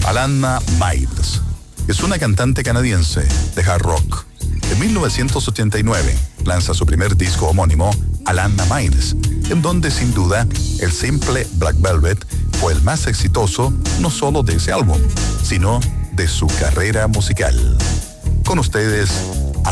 Alana Miles es una cantante canadiense de hard rock. En 1989 lanza su primer disco homónimo, Alana Miles, en donde sin duda el simple Black Velvet fue el más exitoso no solo de ese álbum, sino de su carrera musical. Con ustedes,